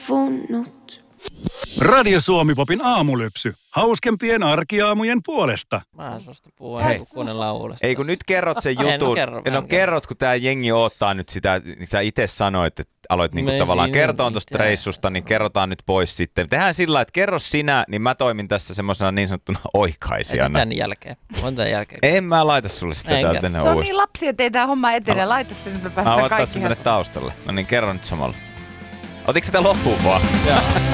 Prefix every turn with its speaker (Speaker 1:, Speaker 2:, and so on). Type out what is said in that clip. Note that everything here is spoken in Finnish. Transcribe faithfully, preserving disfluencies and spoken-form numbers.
Speaker 1: sivunnut.
Speaker 2: Radio Suomi-popin aamulypsy. Hauskempien arkiaamujen puolesta.
Speaker 3: Mä en suosta puhua, hei, kun kuunnellaan uudestaan.
Speaker 4: Ei kun nyt kerrot sen jutun.
Speaker 3: En, no kerro,
Speaker 4: no kerrot, kun tää jengi odottaa nyt sitä, sä itse sanoit, että aloit niinku tavallaan kertoa tuosta reissusta, niin kerrotaan nyt pois sitten. Tehdään sillä, että kerro sinä, niin mä toimin tässä semmoisena niin sanottuna oikaisijana.
Speaker 3: Tämän jälkeen. On tämän jälkeen.
Speaker 4: En mä laita sulle sitä täältä tänne
Speaker 5: Se on
Speaker 4: uudestaan.
Speaker 5: niin lapsi, että ei tää homma etene. Laita se nyt, me päästään
Speaker 4: Mä
Speaker 5: kaikki.
Speaker 4: sen tänne taustalle. No niin, kerro nyt samalla. Otitko sitä loppuun vaan?
Speaker 3: Joo.